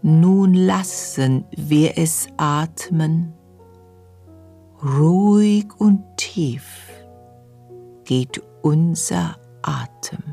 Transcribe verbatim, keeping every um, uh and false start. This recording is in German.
Nun lassen wir es atmen. Ruhig und tief geht unser Atem.